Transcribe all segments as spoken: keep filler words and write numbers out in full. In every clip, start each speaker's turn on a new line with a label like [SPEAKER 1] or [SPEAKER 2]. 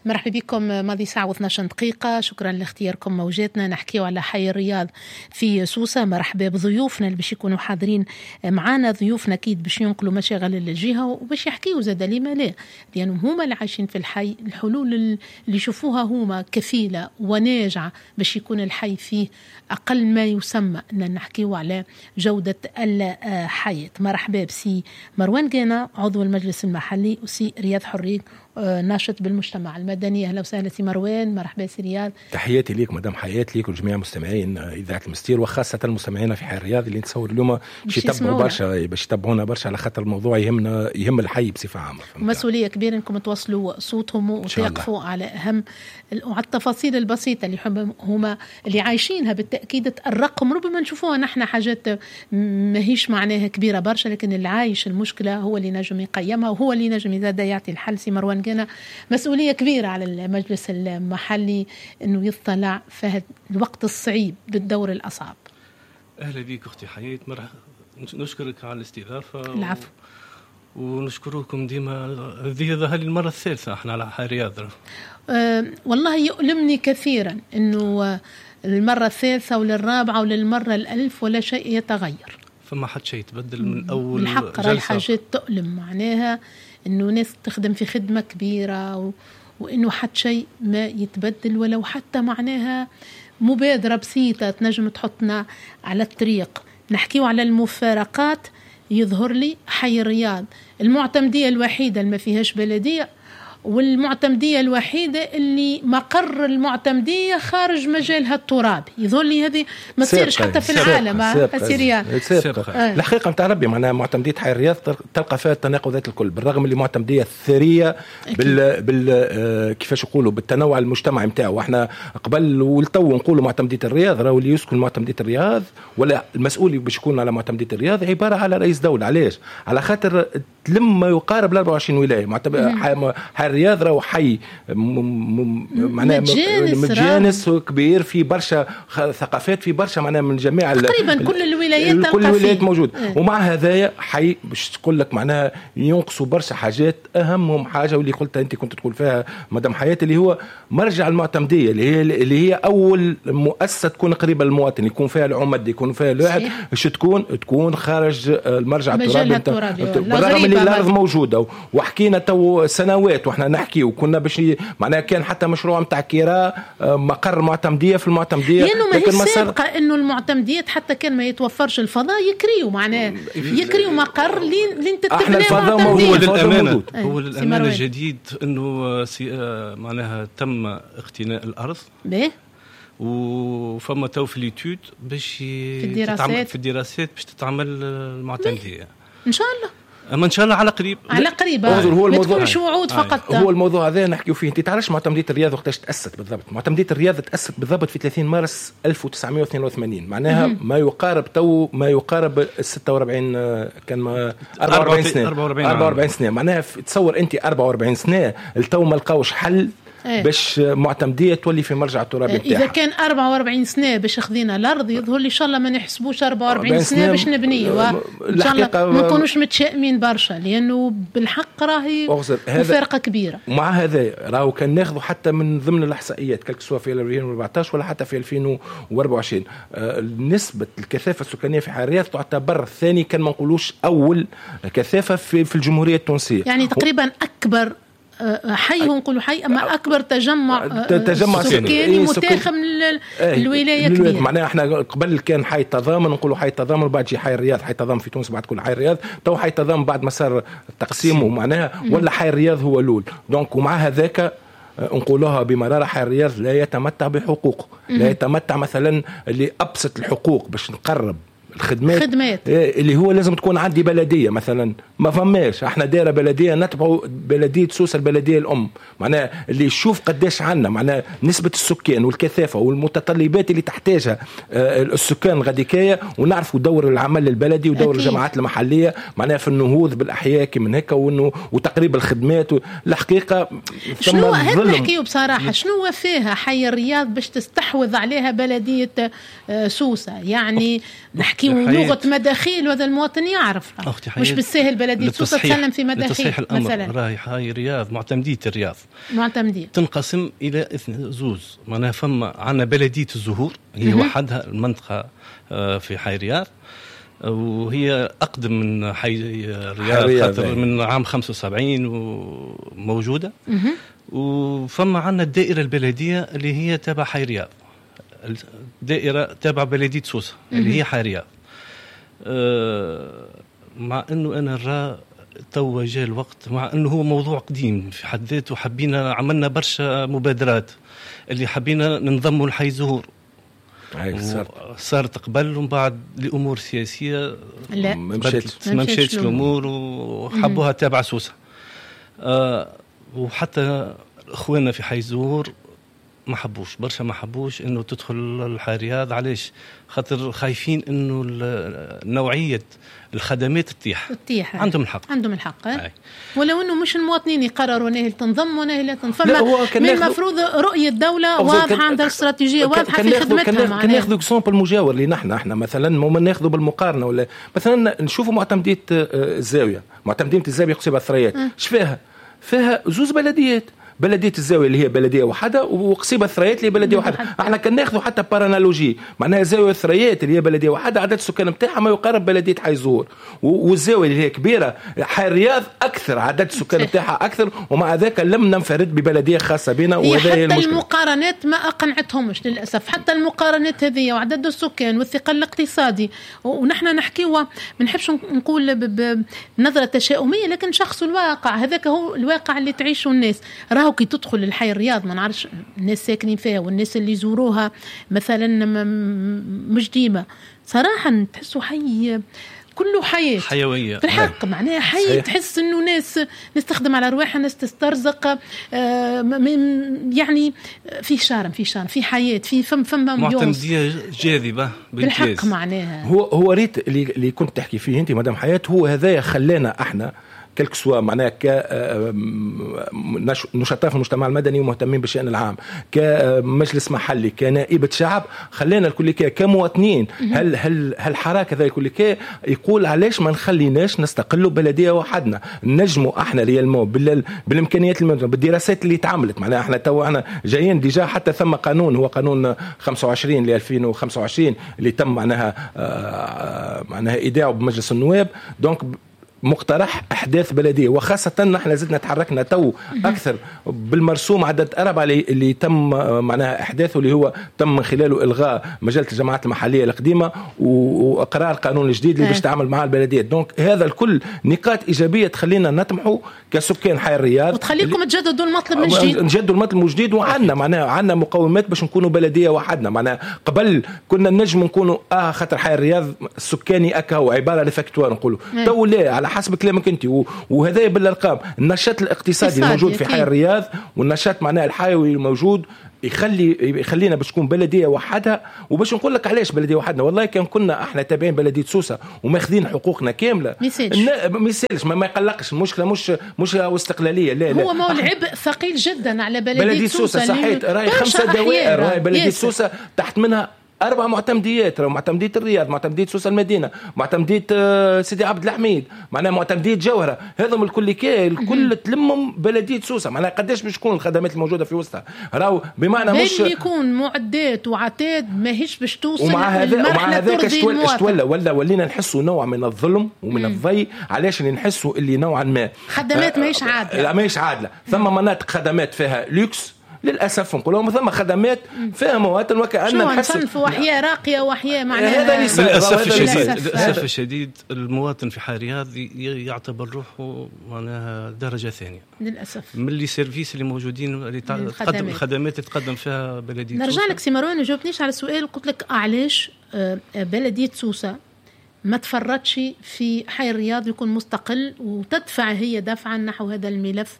[SPEAKER 1] مرحبا بكم. ماضي ساعة واثناش دقيقة. شكرا لاختياركم موجاتنا. نحكيو على حي الرياض في سوسة. مرحبا بضيوفنا اللي باش يكونوا حاضرين معنا. ضيوفنا أكيد باش ينقلوا مشاغل الجهة وباش يحكيوا زاد لما لا، لأنهم يعني هما اللي عايشين في الحي. الحلول اللي يشوفوها هما كفيلة وناجعة باش يكون الحي فيه أقل ما يسمى أن نحكيو على جودة الحياة. مرحبا بسي مروان جانا عضو المجلس المحلي وسي رياض حريق ناشط بالمجتمع المدني. أهلا وسهلا سي مروان. مرحبا سي رياض.
[SPEAKER 2] تحياتي ليك مدام حياة ليك وجميع مستمعين إذاعة المستير وخاصة المستمعين في حي الرياض اللي نتصور اليوم باش يتابعوا برشا باش يتابعونا برشا على خطر الموضوع يهمنا يهم الحي بصفة عامة.
[SPEAKER 1] مسؤولية كبيرة انكم توصلوا صوتهم وتقفوا على أهم وعلى التفاصيل البسيطة اللي هما اللي عايشينها. بالتأكيد الرقم ربما نشوفوها نحن حاجات ماهيش معناها كبيرة برشا، لكن اللي عايش المشكلة هو اللي نجم يقيمها وهو اللي نجم إذا يعطي الحل. سي مروان جانا مسؤولية كبيرة على المجلس المحلي انه يطلع في هذا الوقت الصعيب بالدور الأصعب.
[SPEAKER 3] أهلا بك أختي حياة. مرحبا، نشكرك على الاستضافة.
[SPEAKER 1] العفو.
[SPEAKER 3] ونشكركم ديما. هذه المرة الثالثة احنا على حي الرياض.
[SPEAKER 1] أه والله يؤلمني كثيرا انه المرة الثالثة وللرابعة وللمرة الألف ولا شيء يتغير.
[SPEAKER 3] فما حد شيء يتبدل من أول
[SPEAKER 1] الحق. راي حاجات تؤلم معناها انه ناس تخدم في خدمة كبيرة و... وانه حد شيء ما يتبدل ولو حتى معناها مبادرة بسيطة تنجم تحطنا على الطريق. نحكيو على المفارقات. يظهر لي حي الرياض المعتمدية الوحيدة اللي ما فيهاش بلدية، والمعتمدية الوحيدة اللي مقر المعتمدية خارج مجالها الترابي. يظهر لي هذه ما تصيرش حتى في العالم. السيريان
[SPEAKER 2] الحقيقة متاع ربي معناها معتمدية حي الرياض تلقى فيها التناقضات الكل، بالرغم اللي معتمدية ثرية بال, بال... آه كيفاش يقولوا بالتنوع المجتمعي متاعه. واحنا قبل والتو نقولوا معتمدية الرياض راهو اللي يسكن معتمدية الرياض ولا المسؤول باش يكون على معتمدية الرياض عبارة على رئيس دولة. علاش؟ على خاطر لما يقارب ل أربعة وعشرين ولاية. حي الرياض راهو حي معناه متجانس كبير في برشا ثقافات في برشا معناه من جميع
[SPEAKER 1] تقريبا كل الولايات
[SPEAKER 2] كل الولايات موجود. اه. ومع هذايا حي باش تقول لك معناها ينقصوا برشا حاجات. اهمهم حاجه واللي قلتها انت كنت تقول فيها مدام حياه اللي هو مرجع المعتمديه اللي هي اللي هي اول مؤسسه تكون قريبه للمواطن، يكون فيها العمد، يكون فيها الواحد ايش تكون تكون خارج المرجع الترابي. بالرغم اللي الارض موجوده وحكينا تو سنوات واحنا نحكي وكنا باش معناها كان حتى مشروع نتاع كراء مقر معتمديه في المعتمديه،
[SPEAKER 1] لانه ما هي سابقه انه المعتمديات حتى كان ما يتوفرش الفضاء يكريوا معناه يكريوا مقر لين تتبنى معتمديه.
[SPEAKER 3] هو للامانه هو للامانه الجديد انه معناها تم اقتناء الارض به وفما تو في اليوتيوب باش
[SPEAKER 1] في الدراسات
[SPEAKER 3] في الدراسات باش تتعمل المعتمديه
[SPEAKER 1] ان شاء الله.
[SPEAKER 3] اما ان شاء الله على قريب
[SPEAKER 1] على قريب. هو الموضوع مش وعود فقط.
[SPEAKER 2] هو الموضوع هذا نحكيو فيه. انت تعرفش معتمديه الرياض وقتاش تاسست بالضبط؟ معتمديه الرياض تاسست بالضبط في ثلاثين مارس ألف وتسعمائة واثنين وثمانين. معناها م- ما يقارب تو ما يقارب ستة وأربعين كان ما أربعة وأربعين سنه أربعة وأربعين سنه. معناها تصور انت أربعة وأربعين سنه التو ما لقاوش حل إيه؟ باش معتمدية تولي في مرجع الترابي بتاعها.
[SPEAKER 1] إذا كان أربعة وأربعين سنة باش خذينا الأرض يظهر لي إن شاء الله ما نحسبوش أربعة وأربعين سنة باش نبنيه. وإن شاء الله ما نكونوش متشائمين برشا لأنه بالحق راهي مفارقة كبيرة.
[SPEAKER 2] ومع هذا راهو كان ناخذه حتى من ضمن الإحصائيات كالك سواء في ألفين وأربعة عشر ولا حتى في ألفين وأربعة وعشرين آه نسبة الكثافة السكانية في حي الرياض تعتبر ثاني كان ما نقولوش أول كثافة في في الجمهورية التونسية.
[SPEAKER 1] يعني تقريبا أكبر حي نقولوا حي أما أكبر تجمع
[SPEAKER 2] تجمع
[SPEAKER 1] سكاني متاخم من الولاية كبيرة.
[SPEAKER 2] معناها احنا قبل كان حي التضامن نقولوا حي التضامن وبعد شي حي الرياض. حي التضامن في تونس بعد كل حي الرياض تو حي التضامن بعد ما صار التقسيم ومعناها ولا حي الرياض هو الأول. دونك ومع هذاك نقولوها بمرارة حي الرياض لا يتمتع بحقوق، لا يتمتع مثلا اللي أبسط الحقوق باش نقرب الخدمات
[SPEAKER 1] خدمات.
[SPEAKER 2] اللي هو لازم تكون عندي بلديه مثلا ما فماش. احنا دايره بلديه نتبعوا بلديه سوسه البلديه الام معناها اللي يشوف قداش عندنا معناها نسبه السكان والكثافه والمتطلبات اللي تحتاجها السكان غاديكايه ونعرفوا دور العمل البلدي ودور أكيد. الجماعات المحليه معناها في النهوض بالاحياء من هيك وانه وتقريب الخدمات. الحقيقه
[SPEAKER 1] شنو هل نحكيو بصراحه شنو فيها حي الرياض باش تستحوذ عليها بلديه سوسه؟ يعني نحكي نحكي لغه مداخيل وهذا المواطن يعرف مش بالسهل بلديه سوسه تسلم في مداخيل
[SPEAKER 3] مثلا. راهي هاي رياض معتمديه الرياض
[SPEAKER 1] معتمديه
[SPEAKER 3] تنقسم الى زوز، معناها فما عندنا بلديه الزهور هي وحدها المنطقه في حي رياض، وهي أقدم من حي رياض خاطر من عام خمسة وسبعين وموجودة. وفما عنا الدائرة البلدية اللي هي تابع حي رياض، الدائرة تابع بلدية سوسة اللي هي حي رياض. أه مع أنه أنا نرى تو جاء الوقت، مع أنه هو موضوع قديم في حد ذاته، حبينا عملنا برشا مبادرات اللي حبينا ننضموا لحي زهور، صارت قبل ومن بعد لأمور سياسية
[SPEAKER 1] لا
[SPEAKER 3] ما مشيتش الأمور وحبوها تابع سوسة. آه وحتى أخواننا في حي زهور ما حبوش برشا، ما حبوش إنه تدخل الحي رياض. علاش؟ خاطر خايفين إنه نوعية الخدمات تطيح.
[SPEAKER 1] تطيح
[SPEAKER 3] عندهم الحق
[SPEAKER 1] عندهم الحق أي. ولو إنه مش المواطنين يقرروا أنه تنضم وأنه لا تنضم، من المفروض رؤية الدولة واضحة، عندها استراتيجية واضحة في خدمتها.
[SPEAKER 2] كان ناخذ اكزامبل مجاور اللي نحن احنا مثلا ما ناخذه بالمقارنة، ولا مثلا نشوفوا معتمدية الزاوية، معتمدية الزاوية قصيبة الثريات ايش فيها؟ فيها زوز بلديات، بلديه الزاويه اللي هي بلديه واحده، وقصيبه الثريات اللي هي بلديه واحده. احنا كان ناخذوا حتى بارانالوجي، معناها زاويه الثريات اللي هي بلديه واحده عدد السكان نتاعها ما يقارب بلديه حي زهور، والزاويه اللي هي كبيره حي الرياض اكثر عدد السكان نتاعها اكثر، ومع ذلك لم ننفرد ببلديه خاصه بنا.
[SPEAKER 1] وهذا هي المشكله. المقارنات ما اقنعتهمش للاسف، حتى المقارنات هذه وعدد السكان والثقل الاقتصادي، ونحن نحكيوا ما نحبش نقول بنظره تشاؤميه، لكن شخص الواقع هذاك هو الواقع اللي تعيشه الناس. راهو كي تدخل الحي الرياض ما نعرفش الناس ساكنين فيها والناس اللي يزوروها مثلا مش ديما صراحه تحسوا حي كله حياة
[SPEAKER 3] حيوية
[SPEAKER 1] في الحق، معناها حي صحيح. تحس انه ناس نستخدم على رواحها، ناس تسترزق، يعني في شارم في شارم في حياة في فم فم
[SPEAKER 3] معتمدية جاذبة
[SPEAKER 1] بالحق. معناها
[SPEAKER 2] هو هو ريت اللي, اللي كنت تحكي فيه انت مدام حياة، هو هذا خلانا احنا كلك سوا معناها كنشطاء في المجتمع المدني ومهتمين بالشأن العام، كمجلس محلي، كنائبة شعب، خلينا الكل كمواطنين. هل هل هالحراك هذا الكل يقول علاش ما نخليناش نستقلوا بلديه وحدنا، نجموا احنا ريالمون بالامكانيات الموجوده بالدراسات اللي تعملت. معناها احنا تو احنا جايين ديجا، حتى ثم قانون هو قانون خمسة وعشرين ل ألفين وخمسة وعشرين اللي تم معناها معناها ايداعه بمجلس النواب، دونك مقترح احداث بلديه، وخاصه نحن زدنا تحركنا تو اكثر بالمرسوم عدد اربعه اللي تم معناها احداثه، اللي هو تم من خلاله الغاء مجله الجماعات المحليه القديمه واقرار القانون الجديد اللي باش تعمل مع البلديات. دونك هذا الكل نقاط ايجابيه تخلينا نطمحوا كسكان حي الرياض،
[SPEAKER 1] وتخليكم تجددوا المطلب من جديد،
[SPEAKER 2] نجددوا المطلب من جديد. وعندنا معناها عندنا مقومات باش نكونوا بلديه وحدنا. معناها قبل كنا نجم نكونوا اه خاطر حي الرياض السكاني اكا وعباره لفاكتوار نقولوا، تو لا على حسب كلامك انت، وهذا بالارقام النشاط الاقتصادي الموجود في حي الرياض والنشاط معناه الحيوي الموجود يخلي يخلينا باش تكون بلديه وحدها. وباش نقول لك علاش بلديه وحدنا، والله كان كنا احنا تابعين بلديه سوسه وماخذين حقوقنا كامله ما يسالش ما, ما يقلقش. المشكله مش مش استقلاليه، لا لا
[SPEAKER 1] هو ما العبء ثقيل جدا على بلديه,
[SPEAKER 2] بلدية سوسه. سوسه صحيح، راهي خمسه دوائر، راهي بلديه سوسه تحت منها أربع معتمديات، معتمدية الرياض، معتمدية سوسة المدينة، معتمدية سيدي عبد الحميد، معناها معتمدية جوهرة، هذم الكل كي الكل تلمهم بلدية سوسة. معناها قداش باش تكون الخدمات الموجودة في وسطها، راهو بمعنى مش
[SPEAKER 1] يكون معدات وعتاد ماهيش باش توصل
[SPEAKER 2] ومع هذا ومع هذاك اشتولى ولا ولينا نحسوا نوع من الظلم ومن الضي. علاش اللي نحسوا اللي نوعا ما
[SPEAKER 1] خدمات ماهيش عادلة،
[SPEAKER 2] لا ماهيش عادلة. ثم مناطق خدمات فيها لوكس للاسف نقولوا، ثم خدمات فيها مواطن وكأن
[SPEAKER 1] نحس واحياء راقيه واحياء معناها
[SPEAKER 3] هذا للاسف الشديد. للاسف الشديد المواطن في حي الرياض يعتبر روحه معناها درجه ثانيه
[SPEAKER 1] للاسف
[SPEAKER 3] من اللي سيرفيس اللي موجودين اللي تقدم الخدمات اللي تقدم فيها بلديه.
[SPEAKER 1] نرجع لك سي مروان، ما جاوبتنيش على السؤال. قلت لك علاش بلديه سوسه ما تفرطش في حي الرياض يكون مستقل وتدفع هي دفعا نحو هذا الملف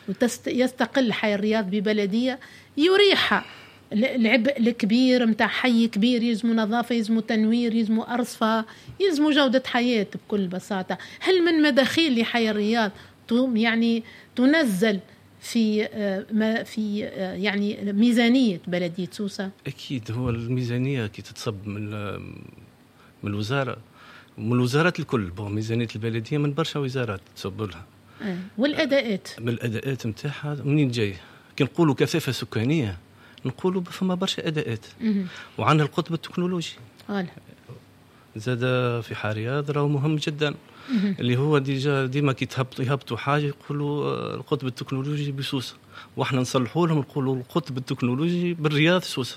[SPEAKER 1] ويستقل حي الرياض ببلدية يريحها. العبء الكبير متاع حي كبير يلزموا نظافة، يلزموا تنوير، يلزموا أرصفة، يلزموا جودة حياة بكل بساطة. هل من مداخيل لحي الرياض يعني تنزل في ما في يعني ميزانية بلدية سوسة؟
[SPEAKER 3] أكيد هو الميزانية كي تتصب من من الوزاره من الوزارات الكل. ميزانيه البلديه من برشا وزارات تصب لها.
[SPEAKER 1] والاداءات
[SPEAKER 3] من الاداءات نتاعها منين جاي؟ كي نقولوا كثافه سكانيه نقولوا فما برشا اداءات. وعندنا القطب التكنولوجي زاد في حرياض راهو مهم جدا، اللي هو ديجا ديما كي تهبطوا يهبطوا حاجه يقولوا القطب التكنولوجي بسوسه، واحنا نصلحوا لهم نقولوا القطب التكنولوجي بالرياض سوسه.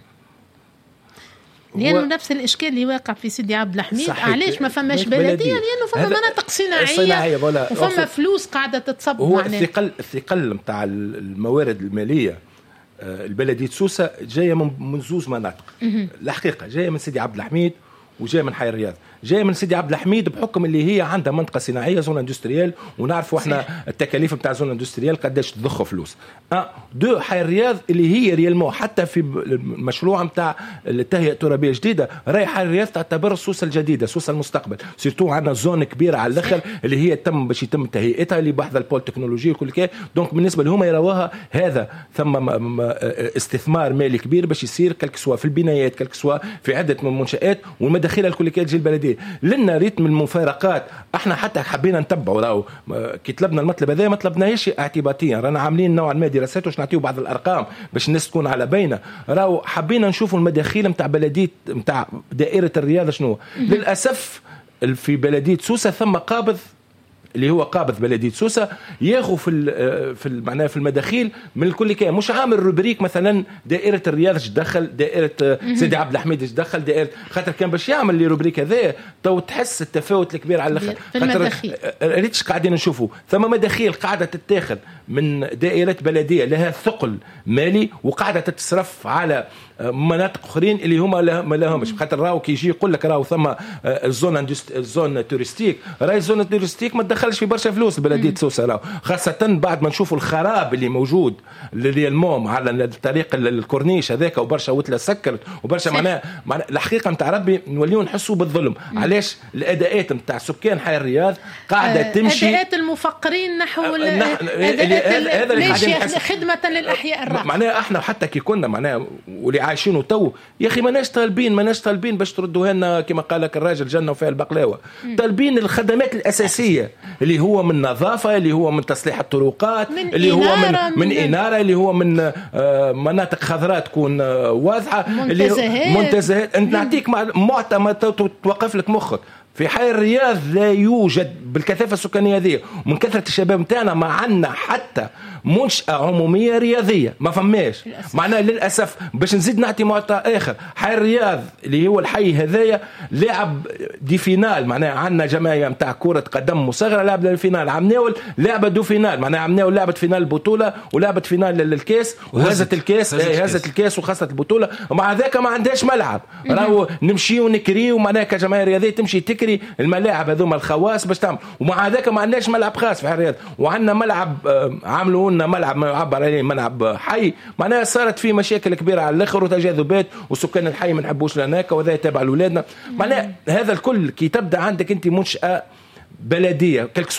[SPEAKER 1] لأنه نفس الإشكال اللي واقع في سيدي عبد الحميد. علاش ما فماش بلدية؟ لأنه فما مناطق صناعية وفما فلوس قاعدة تتصب.
[SPEAKER 2] هو الثقل الثقل نتاع الموارد المالية البلدية سوسة جاية من زوز مناطق. الحقيقة جاية من سيدي عبد الحميد وجاي من حي الرياض. جاي من سيدي عبد الحميد بحكم اللي هي عندها منطقه صناعيه زون اندستريال، ونعرفوا احنا التكاليف نتاع زون اندستريال قداش تضخ فلوس. اه دو حي الرياض اللي هي ريالمون حتى في المشروع نتاع التهيئه الترابيه الجديده راي حي الرياض تعتبر السوسه الجديده، سوسه المستقبل. سيرتو عندنا زون كبيره على الاخر اللي هي تم باش يتم تهيئتها اللي بحث البول تكنولوجي وكل كده. دونك بالنسبه لهم يراوها هذا ثم استثمار مالي كبير باش يصير كلك سوا في البنايات كلك سوا في عده منشات والمداخيل الكل تجي البلديه. لنا ريتم المفارقات احنا حتى حبينا نتبعوا راهو كي طلبنا المطلب هذا ما طلبناهش اعتباطيا، رانا عاملين نوعا ما دراسات واش نعطيو بعض الارقام باش الناس تكون على بينه. راهو حبينا نشوفوا المداخيل نتاع بلديه نتاع دائره الرياض شنو. للاسف في بلديه سوسه ثم قابض اللي هو قابض بلديه سوسه ياخذ في في معناها في المداخيل من الكل كان مش عامل روبريك مثلا دائره الرياض ايش دخل، دائره سيدي عبد الحميد ايش دخل، دائره خاطر كان باش يعمل لي روبريك هذا تو تحس التفاوت الكبير على الاخر. خاطر ريتش قاعدين نشوفوا ثم مداخيل قاعده تتاخذ من دائره بلديه لها ثقل مالي وقاعده تتصرف على مناطق اخرين اللي هما ما لهمش. خاطر راهو كي يجي يقول لك راهو ثم الزون الزون تورستيك، راهي الزون التورستيك ما تدخلش في برشا فلوس بلديه سوسه راهو، خاصه بعد ما نشوفوا الخراب اللي موجود اللي الموم على الطريق الكورنيش هذاك وبرشا وتله سكرت وبرشا معناها معنى الحقيقه نتاع ربي نوليو نحسوا بالظلم. علاش الاداءات نتاع سكان حي الرياض قاعده أه تمشي
[SPEAKER 1] اداءات المفقرين نحو هذا اللي خدمه للاحياء الراقيه.
[SPEAKER 2] معناها احنا حتى كي كنا معناها واللي عايشينه تو يا اخي ماناش طالبين ماناش طالبين باش تردوها لنا كما قال لك الراجل جنه وفيها البقلاوه، طالبين الخدمات الاساسيه اللي هو من نظافه، اللي هو من تصليح الطرقات، اللي هو من من, من اناره، اللي هو من آه مناطق خضراء تكون آه واضحه،
[SPEAKER 1] منتزهات
[SPEAKER 2] منتزهات. انت نعطيك معطى توقف لك مخك. في حي الرياض لا يوجد بالكثافه السكانيه هذه ومن كثره الشباب نتاعنا ما عندنا حتى منشأة عمومية رياضية ما فماش. معناه للأسف باش نزيد نعطي معطى آخر، حي الرياض اللي هو الحي هذايا لعب دي فينال، معناه عندنا جماعة متاع كرة قدم مصغرة لعب الفينال، عمناول لعبة دو فينال، معناه عمناول لعبة فينال البطولة ولعبة فينال للكاس وهزت الكاس هزت الكاس وخاصة البطولة. ومع ذاك ما عندهاش ملعب، راهو نمشي ونكري ومعناه كجماعة رياضية تمشي تكري الملاعب هذوما الخواص باش تعمل، ومع ذاك ما عندناش ملعب خاص في حي الرياض. وعندنا ملعب عملوا لنا ملعب ما يعبر عليه ملعب حي، معناها صارت فيه مشاكل كبيرة على الآخر وتجاذبات وسكان الحي ما نحبوش لهناك وهذا تابع لأولادنا. معناها هذا الكل كي تبدأ عندك أنت منشأة بلدية